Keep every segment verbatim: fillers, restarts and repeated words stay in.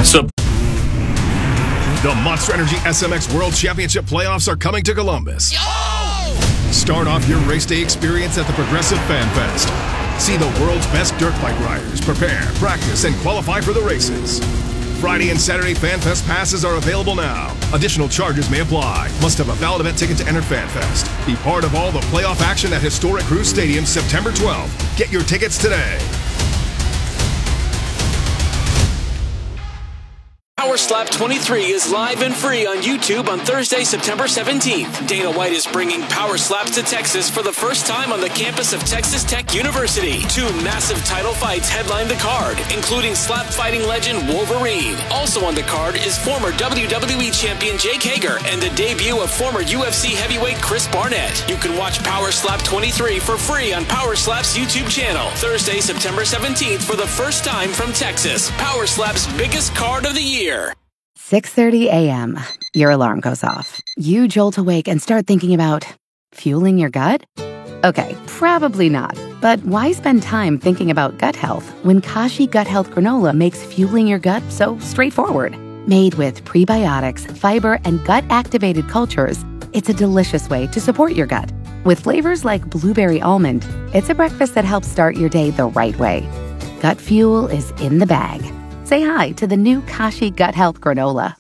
So, the Monster Energy S M X World Championship playoffs are coming to Columbus. Yo! Start off your race day experience at the Progressive Fan Fest. See the world's best dirt bike riders prepare, practice, and qualify for the races. Friday and Saturday Fan Fest passes are available now. Additional charges may apply. Must have a valid event ticket to enter Fan Fest. Be part of all the playoff action at historic Cruise Stadium September twelfth. Get your tickets today. Power Slap twenty-three is live and free on YouTube on Thursday, September seventeenth. Dana White is bringing Power Slaps to Texas for the first time on the campus of Texas Tech University. Two massive title fights headline the card, including slap fighting legend Wolverine. Also on the card is former W W E champion Jake Hager and the debut of former U F C heavyweight Chris Barnett. You can watch Power Slap twenty-three for free on Power Slap's YouTube channel. Thursday, September seventeenth for the first time from Texas. Power Slap's biggest card of the year. six thirty a.m. Your alarm goes off. You jolt awake and start thinking about fueling your gut? Okay, probably not. But why spend time thinking about gut health when Kashi Gut Health Granola makes fueling your gut so straightforward? Made with prebiotics, fiber, and gut-activated cultures, it's a delicious way to support your gut. With flavors like blueberry almond, it's a breakfast that helps start your day the right way. Gut fuel is in the bag. Say hi to the new Kashi Gut Health Granola.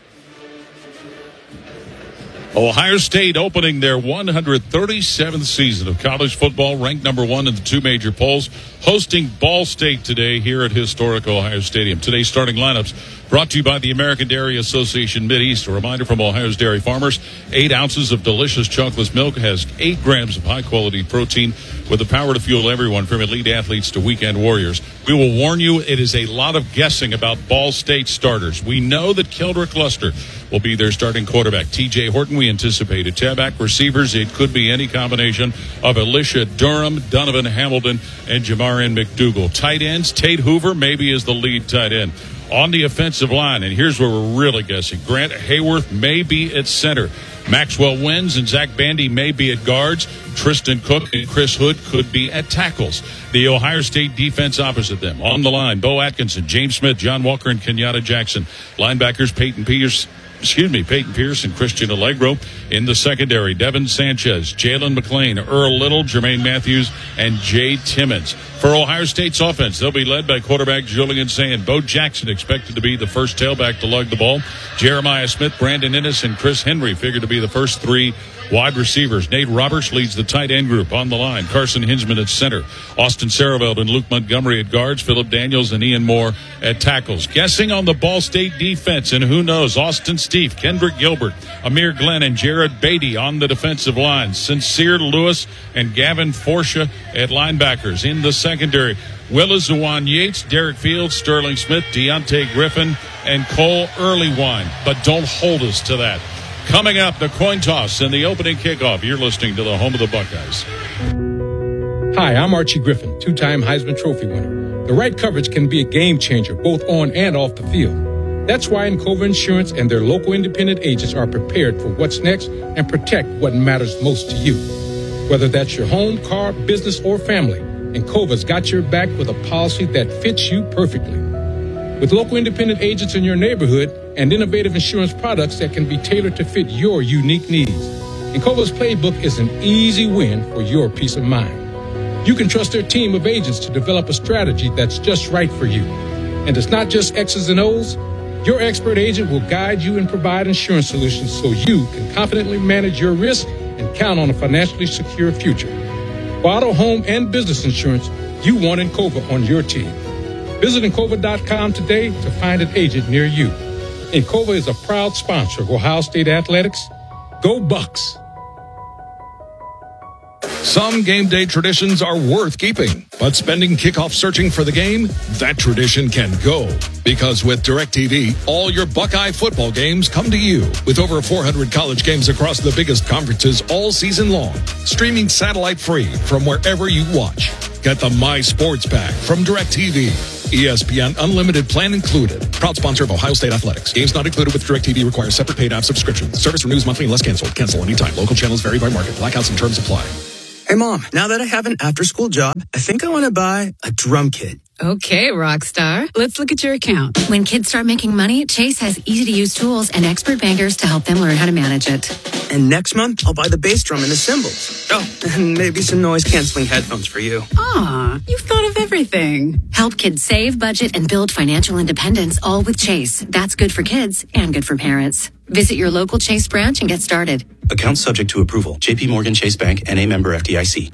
Ohio State opening their one hundred thirty-seventh season of college football, ranked number one in the two major polls, hosting Ball State today here at historic Ohio Stadium. Today's starting lineups brought to you by the American Dairy Association Mideast. A reminder from Ohio's dairy farmers, eight ounces of delicious chunkless milk has eight grams of high-quality protein with the power to fuel everyone from elite athletes to weekend warriors. We will warn you, it is a lot of guessing about Ball State starters. We know that Keldrick Luster will be their starting quarterback. T J Horton, we anticipate. At tailback receivers, it could be any combination of Alicia Durham, Donovan Hamilton, and Jamarin McDougal. Tight ends, Tate Hoover maybe is the lead tight end. On the offensive line, and here's where we're really guessing, Grant Hayworth may be at center. Maxwell Wins and Zach Bandy may be at guards. Tristan Cook and Chris Hood could be at tackles. The Ohio State defense opposite them. On the line, Bo Atkinson, James Smith, John Walker, and Kenyatta Jackson. Linebackers, Peyton Pierce. Excuse me, Peyton Pierce and Christian Allegro. In the secondary, Devin Sanchez, Jalen McClain, Earl Little, Jermaine Matthews, and Jay Timmons. For Ohio State's offense, they'll be led by quarterback Julian Sand. Bo Jackson expected to be the first tailback to lug the ball. Jeremiah Smith, Brandon Ennis, and Chris Henry figured to be the first three wide receivers. Nate Roberts leads the tight end group. On the line, Carson Hinsman at center. Austin Saraveld and Luke Montgomery at guards. Phillip Daniels and Ian Moore at tackles. Guessing on the Ball State defense, and who knows, Austin Steve, Kendrick Gilbert, Amir Glenn, and Jared Beatty on the defensive line. Sincere Lewis and Gavin Forsha at linebackers. In the secondary, Willa Zuwan Yates, Derek Fields, Sterling Smith, Deontay Griffin, and Cole Earlywine. But don't hold us to that. Coming up, the coin toss and the opening kickoff. You're listening to the home of the Buckeyes. Hi, I'm Archie Griffin, two-time Heisman Trophy winner. The right coverage can be a game changer, both on and off the field. That's why Encova Insurance and their local independent agents are prepared for what's next and protect what matters most to you. Whether that's your home, car, business, or family, Encova's got your back with a policy that fits you perfectly. With local independent agents in your neighborhood and innovative insurance products that can be tailored to fit your unique needs, Encova's playbook is an easy win for your peace of mind. You can trust their team of agents to develop a strategy that's just right for you. And it's not just X's and O's. Your expert agent will guide you and provide insurance solutions so you can confidently manage your risk and count on a financially secure future. For auto, home, and business insurance, you want Encova on your team. Visit Encova dot com today to find an agent near you. Encova is a proud sponsor of Ohio State Athletics. Go Bucks! Some game day traditions are worth keeping, but spending kickoff searching for the game, that tradition can go. Because with DirecTV, all your Buckeye football games come to you. With over four hundred college games across the biggest conferences all season long. Streaming satellite free from wherever you watch. Get the My Sports Pack from DirecTV. E S P N Unlimited plan included. Proud sponsor of Ohio State Athletics. Games not included with DirecTV require separate paid app subscription. Service renews monthly unless canceled. Cancel anytime. Local channels vary by market. Blackouts and terms apply. Hey, Mom, now that I have an after-school job, I think I want to buy a drum kit. Okay, Rockstar. Let's look at your account. When kids start making money, Chase has easy-to-use tools and expert bankers to help them learn how to manage it. And next month, I'll buy the bass drum and the cymbals. Oh, and maybe some noise-canceling headphones for you. Aw, you've thought of everything. Help kids save, budget, and build financial independence, all with Chase. That's good for kids and good for parents. Visit your local Chase branch and get started. Account subject to approval. J P Morgan Chase Bank, N A member F D I C.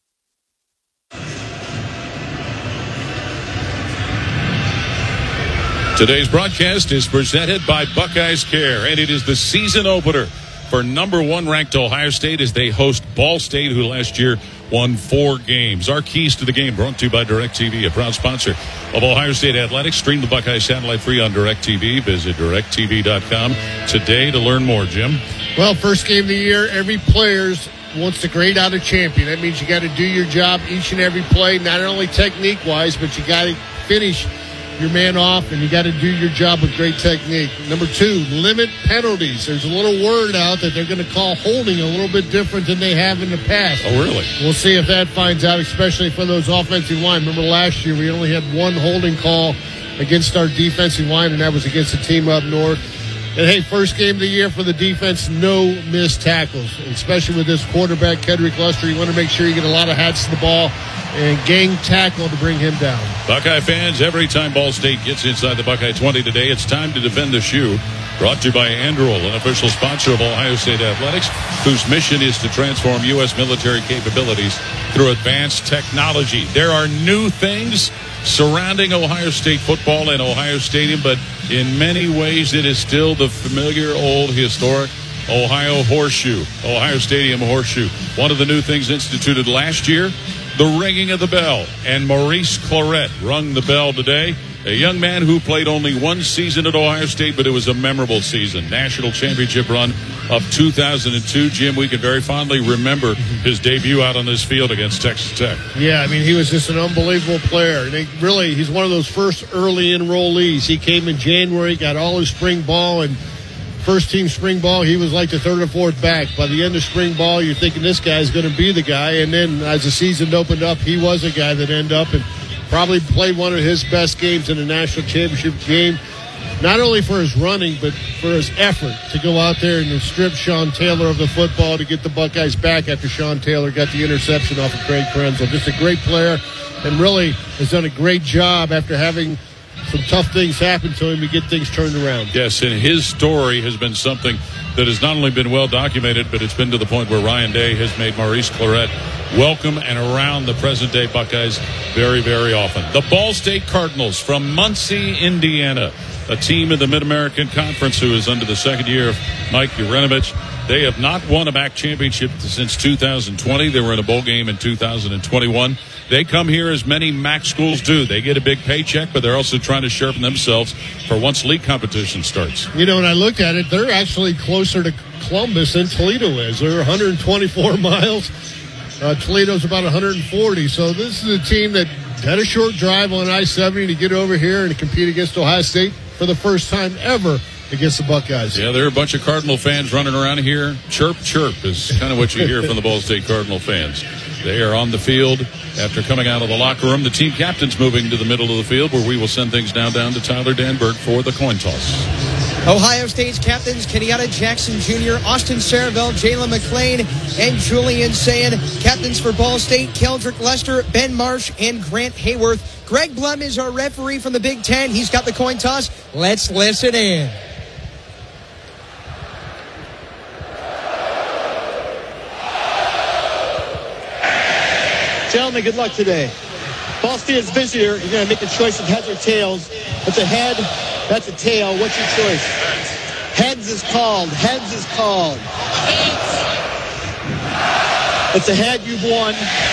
Today's broadcast is presented by Buckeyes Care, and it is the season opener for number one ranked Ohio State as they host Ball State, who last year won four games. Our keys to the game brought to you by DirecTV, a proud sponsor of Ohio State Athletics. Stream the Buckeye satellite free on DirecTV. Visit direct t v dot com today to learn more, Jim. Well, first game of the year, every player wants to grade out a champion. That means you got to do your job each and every play, not only technique-wise, but you got to finish your man off, and you got to do your job with great technique. Number two, limit penalties. There's a little word out that they're going to call holding a little bit different than they have in the past. Oh, really? We'll see if that finds out, especially for those offensive line. Remember last year we only had one holding call against our defensive line, and that was against the team up north. And, hey, first game of the year for the defense, no missed tackles, especially with this quarterback, Kedrick Lester. You want to make sure you get a lot of hats to the ball and gang tackle to bring him down. Buckeye fans, every time Ball State gets inside the Buckeye twenty today, it's time to defend the shoe. Brought to you by Anduril, an official sponsor of Ohio State Athletics, whose mission is to transform U S military capabilities through advanced technology. There are new things surrounding Ohio State football and Ohio Stadium, but in many ways it is still the familiar old historic Ohio horseshoe, Ohio Stadium horseshoe. One of the new things instituted last year, the ringing of the bell, and Maurice Clarett rung the bell today. A young man who played only one season at Ohio State, but it was a memorable season. National championship run of two thousand two. Jim, we can very fondly remember his debut out on this field against Texas Tech. Yeah, I mean, he was just an unbelievable player. And he really, he's one of those first early enrollees. He came in January, got all his spring ball, and first team spring ball, he was like the third or fourth back. By the end of spring ball, you're thinking this guy's going to be the guy. And then as the season opened up, he was a guy that ended up and probably played one of his best games in the national championship game, not only for his running, but for his effort to go out there and strip Sean Taylor of the football to get the Buckeyes back after Sean Taylor got the interception off of Craig Krenzel. Just a great player, and really has done a great job after having some tough things happen to him to get things turned around. Yes, and his story has been something that has not only been well documented, but it's been to the point where Ryan Day has made Maurice Clarett welcome and around the present-day Buckeyes very, very often. The Ball State Cardinals from Muncie, Indiana, a team in the Mid-American Conference who is under the second year of Mike Uranovich. They have not won a M A C championship since two thousand twenty. They were in a bowl game in two thousand twenty-one. They come here as many M A C schools do. They get a big paycheck, but they're also trying to sharpen themselves for once league competition starts. You know, when I looked at it, they're actually closer to Columbus than Toledo is. They're one hundred twenty-four miles. Uh, Toledo's about one hundred forty. So this is a team that had a short drive on I seventy to get over here and to compete against Ohio State for the first time ever against the Buckeyes. Yeah, there are a bunch of Cardinal fans running around here. Chirp, chirp is kind of what you hear from the Ball State Cardinal fans. They are on the field after coming out of the locker room. The team captain's moving to the middle of the field, where we will send things now down to Tyler Danberg for the coin toss. Ohio State's captains, Kenyatta Jackson Junior, Austin Saraville, Jalen McClain, and Julian Sayin. Captains for Ball State, Keldrick Lester, Ben Marsh, and Grant Hayworth. Greg Blum is our referee from the Big Ten. He's got the coin toss. Let's listen in. Gentlemen, good luck today. Ball State is visitor. You're going to make a choice of heads or tails. That's a head. That's a tail. What's your choice? Heads is called. Heads is called. It's a head. You've won.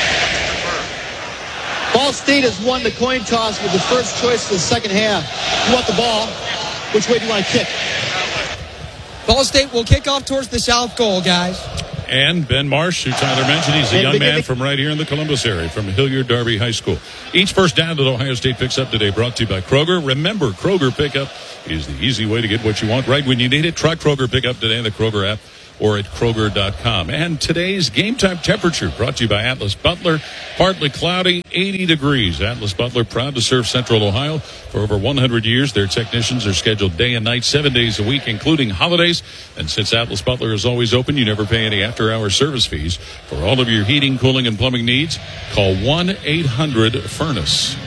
Ball State has won the coin toss with the first choice for the second half. You want the ball. Which way do you want to kick? Ball State will kick off towards the south goal, guys. And Ben Marsh, who Tyler mentioned, he's a young man from right here in the Columbus area, from Hilliard Darby High School. Each first down that Ohio State picks up today brought to you by Kroger. Remember, Kroger Pickup is the easy way to get what you want right when you need it. Try Kroger Pickup today in the Kroger app or at Kroger dot com. And today's game time temperature brought to you by Atlas Butler. Partly cloudy, eighty degrees. Atlas Butler, proud to serve Central Ohio for over one hundred years. Their technicians are scheduled day and night, seven days a week, including holidays. And since Atlas Butler is always open, you never pay any after-hour service fees. For all of your heating, cooling, and plumbing needs, call one eight hundred furnace.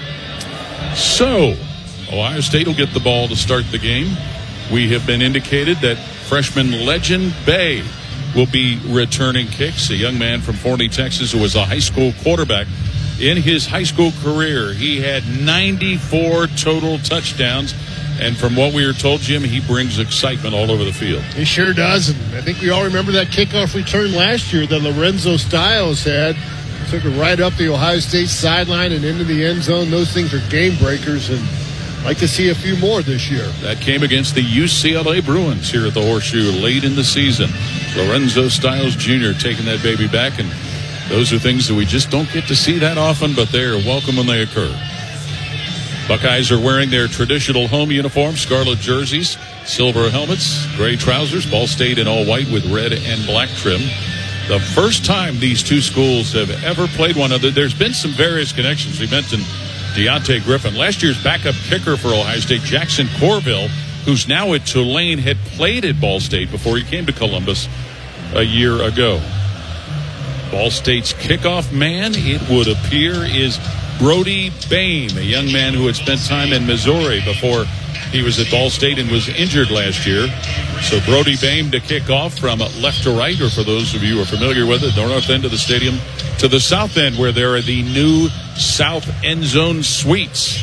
So, Ohio State will get the ball to start the game. We have been indicated that freshman Legend Bay will be returning kicks, a young man from Forney, Texas, who was a high school quarterback. In his high school career, he had ninety-four total touchdowns, and from what we were told, Jim, he brings excitement all over the field. He sure does, and I think we all remember that kickoff return last year that Lorenzo Styles had. Took it right up the Ohio State sideline and into the end zone. Those things are game breakers, and I'd like to see a few more this year. That came against the U C L A Bruins here at the Horseshoe late in the season. Lorenzo Styles Junior taking that baby back, and those are things that we just don't get to see that often, but they are welcome when they occur. Buckeyes are wearing their traditional home uniforms, scarlet jerseys, silver helmets, gray trousers, Ball State in all white with red and black trim. The first time these two schools have ever played one another. There's been some various connections. We mentioned Deontay Griffin. Last year's backup kicker for Ohio State, Jackson Corville, who's now at Tulane, had played at Ball State before he came to Columbus a year ago. Ball State's kickoff man, it would appear, is Brody Bain, a young man who had spent time in Missouri before he was at Ball State and was injured last year. So Brody Bain to kick off from left to right, or for those of you who are familiar with it, the north end of the stadium to the south end, where there are the new south end zone suites.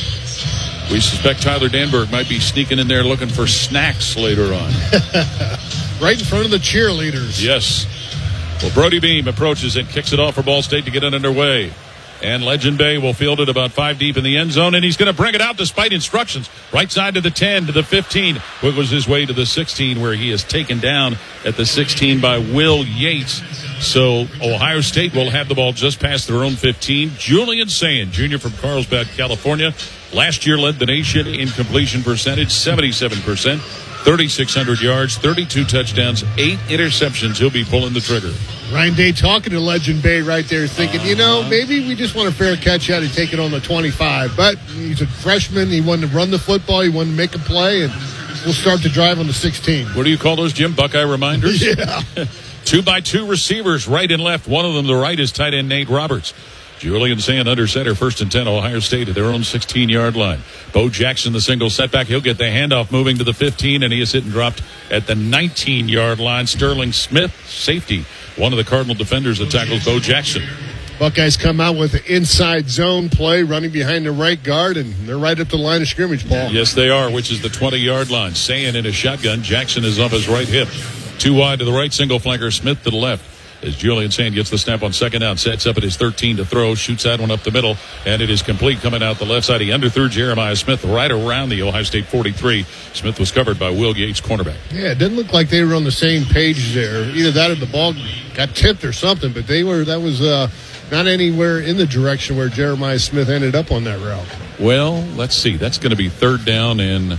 We suspect Tyler Danberg might be sneaking in there looking for snacks later on. Right in front of the cheerleaders. Yes. Well, Brody Beam approaches and kicks it off for Ball State to get it underway. And Legend Bay will field it about five deep in the end zone, and he's going to bring it out despite instructions. Right side to the ten, to the fifteen. It was his way to the sixteen, where he is taken down at the sixteen by Will Yates. So Ohio State will have the ball just past their own fifteen. Julian Sayin, junior from Carlsbad, California. Last year led the nation in completion percentage, seventy-seven percent. thirty-six hundred yards, thirty-two touchdowns, eight interceptions. He'll be pulling the trigger. Ryan Day talking to Legend Bay right there, thinking, uh-huh. you know, maybe we just want a fair catch out and take it on the twenty-five. But he's a freshman. He wanted to run the football. He wanted to make a play, and we'll start the drive on the sixteen. What do you call those, Jim? Buckeye reminders? Yeah. Two by two receivers, right and left. One of them, the right, is tight end Nate Roberts. Julian Sand under center, first and ten, Ohio State at their own sixteen-yard line. Bo Jackson, the single setback. He'll get the handoff moving to the fifteen, and he is hit and dropped at the nineteen-yard line. Sterling Smith, safety, one of the Cardinal defenders that tackles Bo Jackson. Buckeyes come out with an inside zone play, running behind the right guard, and they're right up to the line of scrimmage, Paul. Yes, they are, which is the twenty-yard line. Sand in a shotgun. Jackson is off his right hip. Two wide to the right, single flanker, Smith to the left. As Julian Sand gets the snap on second down, sets up at his thirteen to throw, shoots that one up the middle, and it is complete coming out the left side. He underthrew Jeremiah Smith right around the Ohio State forty-three. Smith was covered by Will Yates, cornerback. Yeah, it didn't look like they were on the same page there. Either that or the ball got tipped or something, but they were. That was uh, not anywhere in the direction where Jeremiah Smith ended up on that route. Well, let's see. That's going to be third down and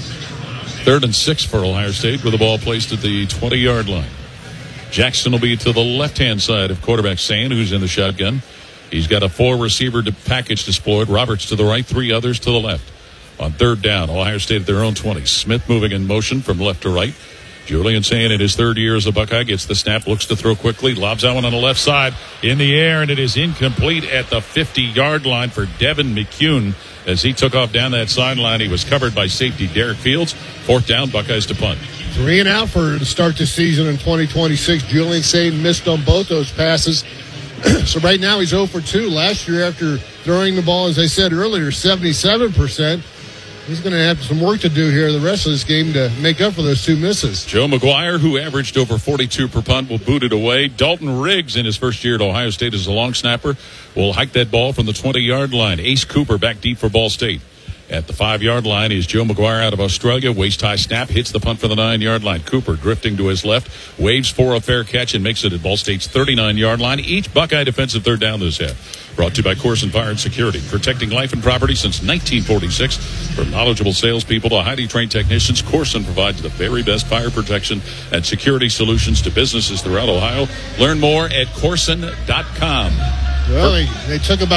third and six for Ohio State with the ball placed at the twenty-yard line. Jackson will be to the left-hand side of quarterback Sand, who's in the shotgun. He's got a four-receiver package deployed. Roberts to the right, three others to the left. On third down, Ohio State at their own twenty. Smith moving in motion from left to right. Julian Sand in his third year as a Buckeye gets the snap, looks to throw quickly, lobs that one on the left side in the air, and it is incomplete at the fifty-yard line for Devin McCune. As he took off down that sideline, he was covered by safety Derek Fields. Fourth down, Buckeyes to punt. Three and out for to start the season in twenty twenty-six. Julian Sand missed on both those passes. So right now he's zero for two. Last year, after throwing the ball, as I said earlier, seventy-seven percent. He's going to have some work to do here the rest of this game to make up for those two misses. Joe McGuire, who averaged over forty-two per punt, will boot it away. Dalton Riggs, in his first year at Ohio State as a long snapper, will hike that ball from the twenty-yard line. Ace Cooper back deep for Ball State. At the five-yard line is Joe McGuire out of Australia. Waist-high snap, hits the punt for the nine-yard line. Cooper drifting to his left, waves for a fair catch, and makes it at Ball State's thirty-nine-yard line. Each Buckeye defensive third down this half. Brought to you by Corson Fire and Security, protecting life and property since nineteen forty-six. From knowledgeable salespeople to highly trained technicians, Corson provides the very best fire protection and security solutions to businesses throughout Ohio. Learn more at corson dot com. Well, they, they took about